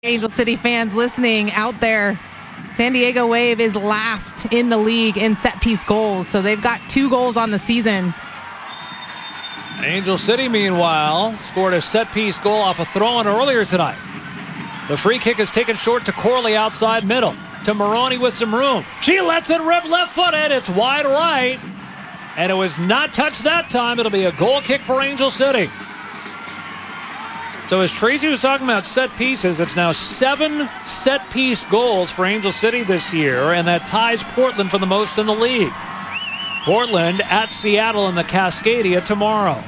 Angel City fans listening out there, San Diego Wave is last in the league in set-piece goals, so they've got 2 goals on the season. Angel City, meanwhile, scored a set-piece goal off a throw-in earlier tonight. The free kick is taken short to Corley outside middle. To Maroney with some room. She lets it rip left-footed. It's wide right. And it was not touched that time. It'll be a goal kick for Angel City. So as Tracy was talking about set pieces, it's now 7 set-piece goals for Angel City this year, and that ties Portland for the most in the league. Portland at Seattle in the Cascadia tomorrow.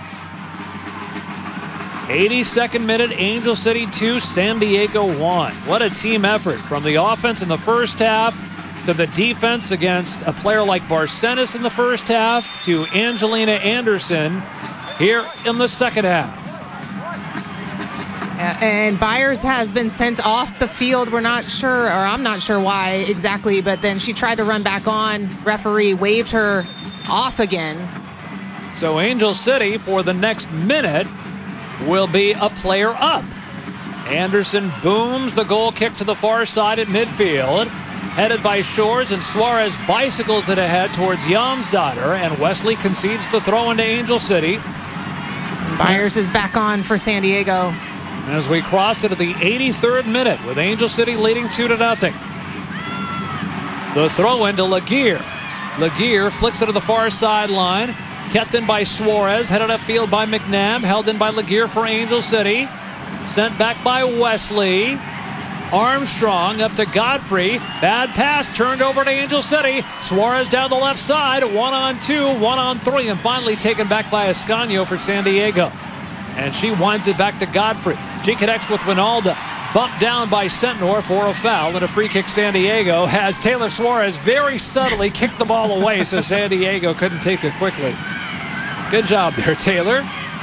82nd minute, Angel City 2, San Diego 1. What a team effort from the offense in the first half to the defense against a player like Barcenas in the first half to Angelina Anderson here in the second half. And Byers has been sent off the field. We're not sure, or I'm not sure why exactly, but then she tried to run back on. Referee waved her off again. So Angel City for the next minute will be a player up. Anderson booms the goal kick to the far side at midfield. Headed by Shores, and Suarez bicycles it ahead towards Jansdotter, and Wesley concedes the throw into Angel City. Byers is back on for San Diego. As we cross into the 83rd minute with Angel City leading 2-0. The throw into Laguerre. Laguerre flicks it to the far sideline. Kept in by Suarez, headed upfield by McNabb, held in by Laguerre for Angel City. Sent back by Wesley. Armstrong up to Godfrey. Bad pass turned over to Angel City. Suarez down the left side. 1-on-2, 1-on-3, and finally taken back by Ascanio for San Diego. And she winds it back to Godfrey. She connects with Winalda. Bumped down by Sentnor for a foul, and a free kick San Diego has Taylor Suarez very subtly kicked the ball away so San Diego couldn't take it quickly. Good job there, Taylor.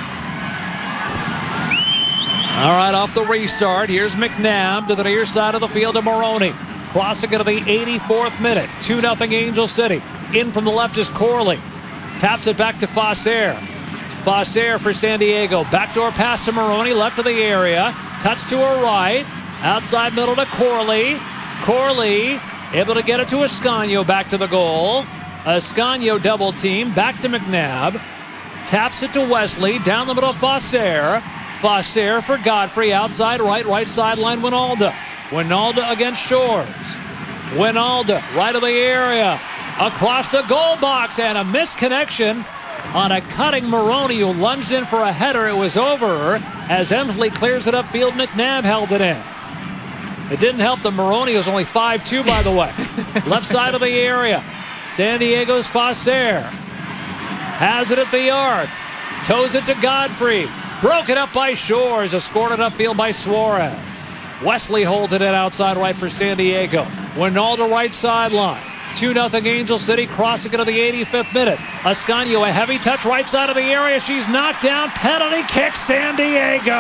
All right, off the restart, here's McNabb to the near side of the field to Maroney. Crossing into the 84th minute. 2-0 Angel City. In from the left is Corley. Taps it back to Fasser. Fasser for San Diego. Backdoor pass to Maroney, left of the area. Cuts to her right. Outside middle to Corley. Corley able to get it to Ascanio back to the goal. Ascanio double team. Back to McNabb. Taps it to Wesley. Down the middle, Fasser. Fasser for Godfrey. Outside right sideline, Winalda. Winalda against Shores. Winalda, right of the area. Across the goal box, and a missed connection on a cutting Maroney, who lunged in for a header. It was over as Emsley clears it upfield. McNabb held it in. It didn't help that Maroney was only 5'2", by the way. Left side of the area. San Diego's Fasser. Has it at the arc. Toes it to Godfrey. Broken up by Shores. Escorted upfield by Suarez. Wesley holds it in outside right for San Diego. Winalda right sideline. 2-0 Angel City, crossing into the 85th minute. Ascanio, a heavy touch right side of the area. She's knocked down. Penalty kick, San Diego.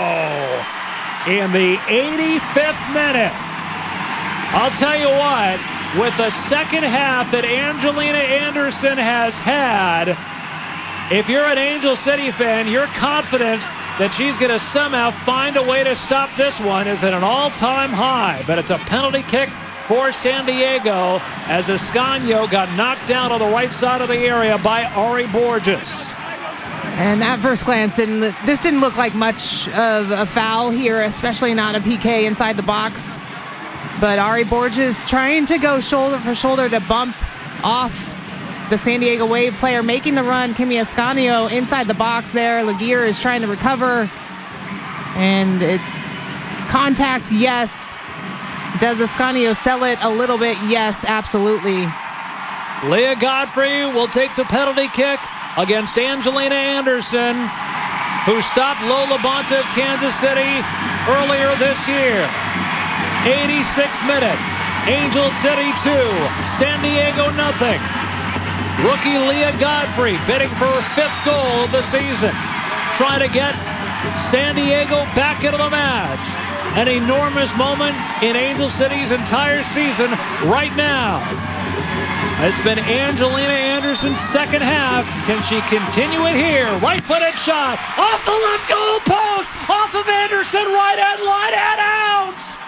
In the 85th minute. I'll tell you what, with the second half that Angelina Anderson has had, if you're an Angel City fan, your confidence that she's going to somehow find a way to stop this one is at an all-time high. But it's a penalty kick for San Diego as Ascanio got knocked down on the right side of the area by Ari Borges. And at first glance, this didn't look like much of a foul here, especially not a PK inside the box. But Ari Borges trying to go shoulder for shoulder to bump off the San Diego Wave player, making the run. Kimi Ascanio inside the box there. Laguerre is trying to recover. And it's contact, yes. Does Ascanio sell it a little bit? Yes, absolutely. Leah Godfrey will take the penalty kick against Angelina Anderson, who stopped Lola Bonta of Kansas City earlier this year. 86th minute. Angel City 2, San Diego 0. Rookie Leah Godfrey bidding for her 5th goal of the season. Trying to get San Diego back into the match. An enormous moment in Angel City's entire season right now. It's been Angelina Anderson's second half. Can she continue it here? Right-footed shot off the left goal post, off of Anderson, right end line and out.